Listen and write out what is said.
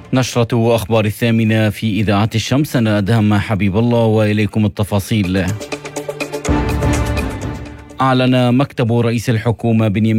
نشرة أخبار 8 في إذاعة الشمس. أنا أدهم حبيب الله وإليكم التفاصيل. أعلن مكتب رئيس الحكومة بنيامين